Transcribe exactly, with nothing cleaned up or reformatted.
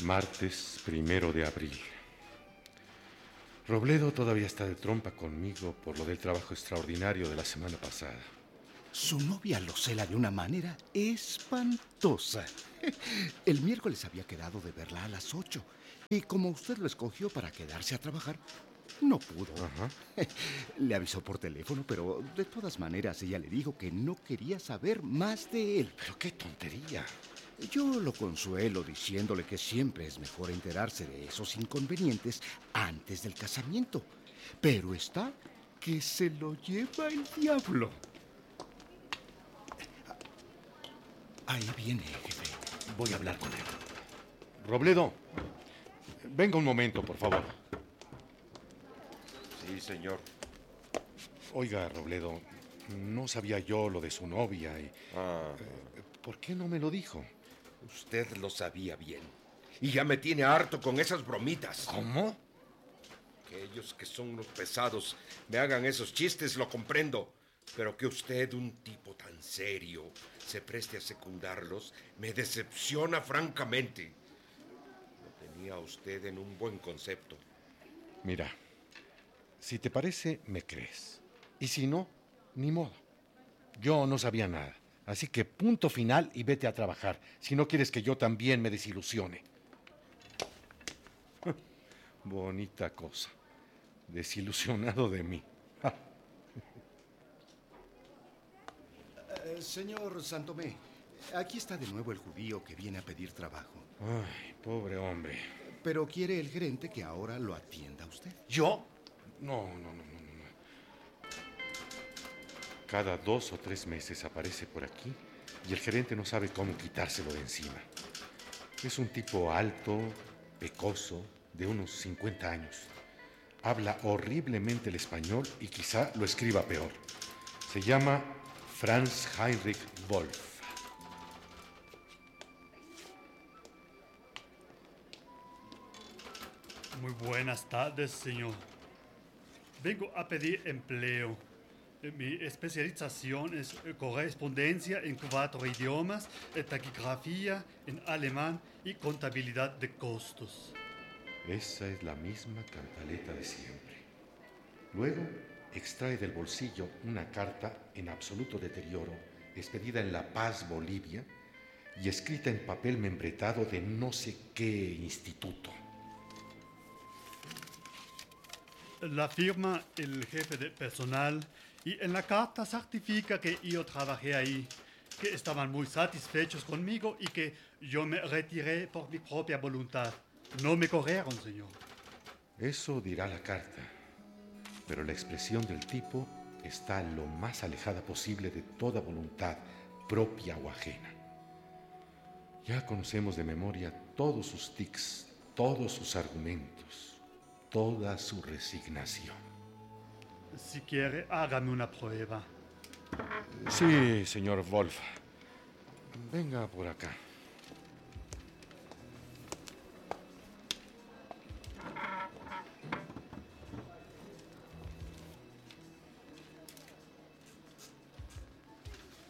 Martes primero de abril. Robledo todavía está de trompa conmigo por lo del trabajo extraordinario de la semana pasada. Su novia lo cela de una manera espantosa. El miércoles había quedado de verla a las ocho. Y como usted lo escogió para quedarse a trabajar, no pudo. Ajá. Le avisó por teléfono, pero de todas maneras ella le dijo que no quería saber más de él. Pero qué tontería. Yo lo consuelo diciéndole que siempre es mejor enterarse de esos inconvenientes antes del casamiento. Pero está que se lo lleva el diablo. Ahí viene, jefe. Voy a hablar con él. Robledo, venga un momento, por favor. Sí, señor. Oiga, Robledo, no sabía yo lo de su novia y... Ah, eh, ¿por qué no me lo dijo? usted lo sabía bien. Y ya me tiene harto con esas bromitas. ¿Cómo? Que ellos que son los pesados me hagan esos chistes, lo comprendo. Pero que usted, un tipo tan serio, se preste a secundarlos, me decepciona francamente. Lo tenía usted en un buen concepto. Mira, si te parece, me crees. Y si no, ni modo. Yo no sabía nada. Así que punto final y vete a trabajar, si no quieres que yo también me desilusione. Bonita cosa. Desilusionado de mí. Eh, señor Santomé, aquí está de nuevo el judío que viene a pedir trabajo. Ay, pobre hombre. Pero quiere el gerente que ahora lo atienda a usted. ¿Yo? No, no, no, no, no. Cada dos o tres meses aparece por aquí y el gerente no sabe cómo quitárselo de encima. Es un tipo alto, pecoso, de unos cincuenta años. Habla horriblemente el español y quizá lo escriba peor. Se llama Franz Heinrich Wolf. Muy buenas tardes, señor. Vengo a pedir empleo. Mi especialización es correspondencia en cuatro idiomas, taquigrafía en alemán y contabilidad de costos. Esa es la misma cantaleta de siempre. Luego extrae del bolsillo una carta en absoluto deterioro, expedida en La Paz, Bolivia, y escrita en papel membretado de no sé qué instituto. La firma el jefe de personal y en la carta certifica que yo trabajé ahí, que estaban muy satisfechos conmigo y que yo me retiré por mi propia voluntad. No me corrieron, señor. Eso dirá la carta, pero la expresión del tipo está lo más alejada posible de toda voluntad propia o ajena. Ya conocemos de memoria todos sus tics, todos sus argumentos, toda su resignación. Si quiere, hágame una prueba. Sí, señor Wolf. Venga por acá.